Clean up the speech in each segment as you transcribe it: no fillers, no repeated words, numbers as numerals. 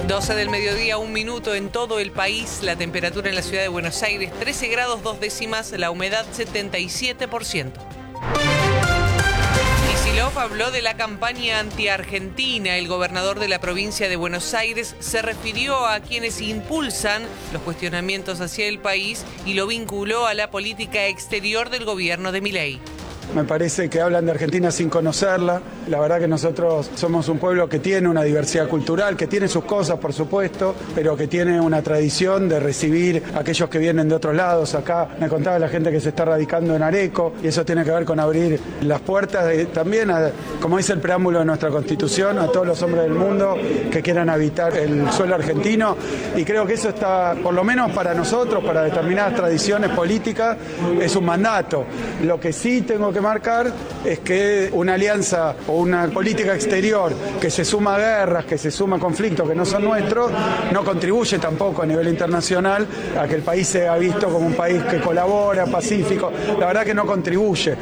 12 del mediodía, 1 minuto en todo el país. La temperatura en la ciudad de Buenos Aires, 13 grados 2 décimas, la humedad 77%. Kicillof habló de la campaña anti-argentina. El gobernador de la provincia de Buenos Aires se refirió a quienes impulsan los cuestionamientos hacia el país y lo vinculó a la política exterior del gobierno de Milei. Me parece que hablan de Argentina sin conocerla. La verdad que nosotros somos un pueblo que tiene una diversidad cultural, que tiene sus cosas, por supuesto, pero que tiene una tradición de recibir a aquellos que vienen de otros lados. Acá me contaba la gente que se está radicando en Areco, y eso tiene que ver con abrir las puertas también, como dice el preámbulo de nuestra Constitución, a todos los hombres del mundo que quieran habitar el suelo argentino. Y creo que eso está, por lo menos para nosotros, para determinadas tradiciones políticas, es un mandato. Lo que sí tengo que marcar es que una alianza o una política exterior que se suma a guerras, que se suma a conflictos que no son nuestros, no contribuye tampoco a nivel internacional a que el país sea visto como un país que colabora, pacífico. La verdad que no contribuye.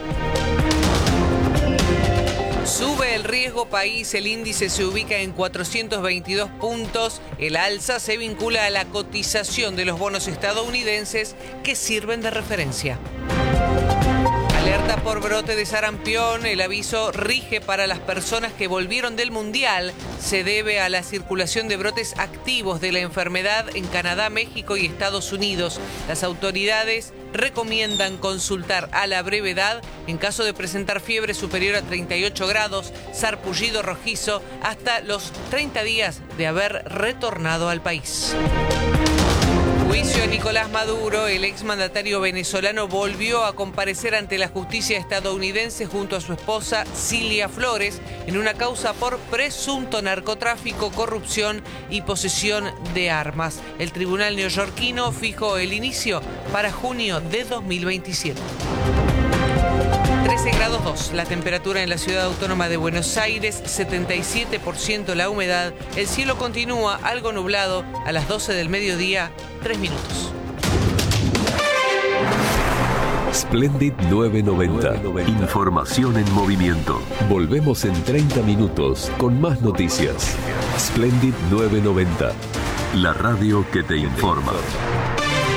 Sube el riesgo país, el índice se ubica en 422 puntos. El alza se vincula a la cotización de los bonos estadounidenses que sirven de referencia. Alerta por brote de sarampión. El aviso rige para las personas que volvieron del Mundial. Se debe a la circulación de brotes activos de la enfermedad en Canadá, México y Estados Unidos. Las autoridades recomiendan consultar a la brevedad en caso de presentar fiebre superior a 38 grados, sarpullido rojizo, hasta los 30 días de haber retornado al país. Juicio a Nicolás Maduro. El exmandatario venezolano volvió a comparecer ante la justicia estadounidense junto a su esposa Cilia Flores en una causa por presunto narcotráfico, corrupción y posesión de armas. El tribunal neoyorquino fijó el inicio para junio de 2027. 13 grados 2, la temperatura en la ciudad autónoma de Buenos Aires, 77% la humedad. El cielo continúa algo nublado a las 12 del mediodía, 3 minutos. Splendid 990. Información en movimiento. Volvemos en 30 minutos con más noticias. Splendid 990. La radio que te informa.